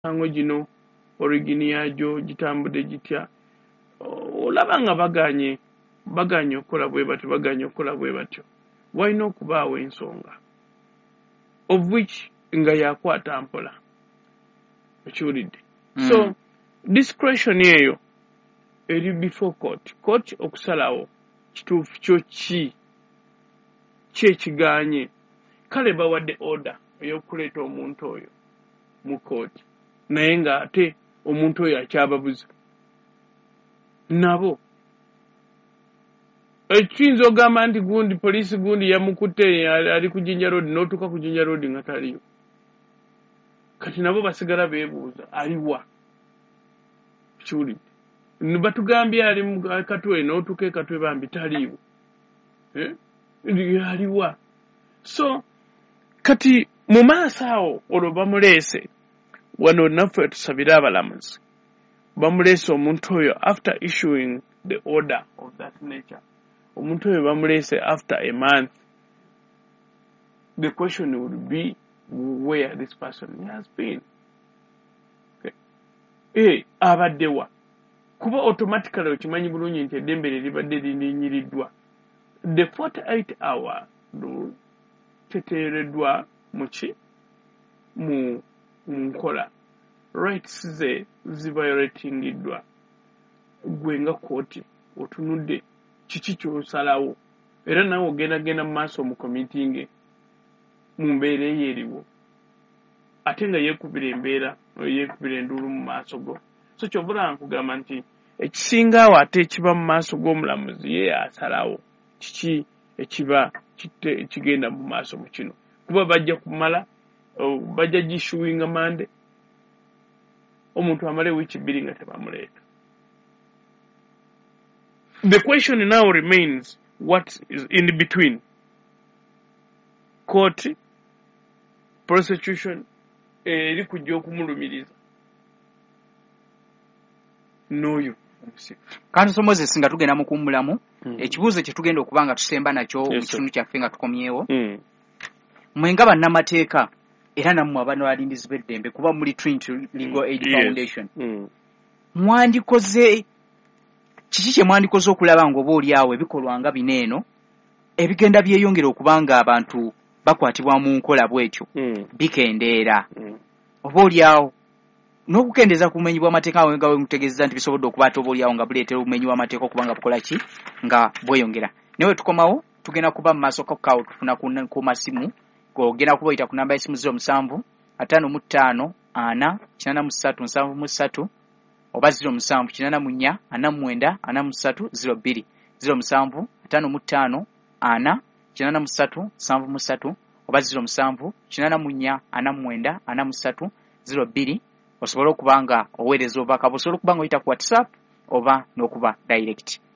emisango gino origini yajo gitambudde gitya olaba nga baganye okukola bwe batyo walina okubaawo ensonga of which nga yakwata mpola okiwulidde so discretion eyo eri before court okusalawo kituufu kyo ki ekiganye kale bawadde order ey'okuleeta omuntu oyo mu kooti naye ng'ate omuntu oyo akyababuza nabo ekiyinza ogamba nti gundi poliisi gundi yamukutte ali ku Jinja Road n'otuuka ku Jinja Road nga taliyo kati nabo basigala beebuuza aliwa kiwulidde batugambye ali mu Katwe n'otuuka e Katwe bambi taliiwo aliwa so kati mu maaso awo olwo bamuleese wano naffe tusabire abalamuzi bamuleese omuntu oyo after issuing the order of that nature omuntu oyo bamuleese after a month the question would be where this person has been abaddewa kuba automatically okimanyi bulungi nti eddembe libadde linyiriddwa the 48 hour rule teteereddwa mu nkola rights ze ziviolatingiddwa gwe nga kooti otunudde kiki kyosalawo era nawe ogendagenda mu maaso mu committing mu mbeera eyo eriwo ate nga yeekubira enduulu mu maaso go so kyovula nkugamba nti ekisinga awo ate ekiba mu maaso g'omulamuzi ye asalawo kiki ekiba kigenda mu maaso mu kino kuba bajja kumala bajja gishuwinga mande omuntu amale wiiki 2 nga tebamuleeta. The question now remains what is in between court prosecution eri kujja okumulumiriza n'oyo kandi Moses nga tugenda mu kummulamu ekibuuzo kye tugenda okubanga tusemba nakyo mu kitundu kyaffe nga tukomyewo mwenga bannamateeka era nammwe abano abalindizi b'eddembe kuba muli Trinity Legal Aid Foundation mwandikoze kiki kye mwandikoze okulaba ng'oboolyawo ebikolwa nga bineeno ebigenda byeyongera okubanga abantu bakwatibwa mu nkola bw'ekyo bikendeera oboolyawo n'okukendeeza ku bumenyi bw'amateeka nga we mutegeeza nti bisobodde okubaata oboolyawo nga buleetera obumenyi bw'amateeka okubanga bukola ki nga bweyongera naye tukomawo tugenda kuba mu maaso kakaawo tufuna ku masimu ogenda kuba oyita ku namba y'essimu 07 55 4 83 73 oba 07 84 49 43 02 07 55 4 83 73 oba 07 84 49 43 02 osobola okubanga oweereza obubaka busobola okubanga oyita ku WhatsApp oba n'okuba direct.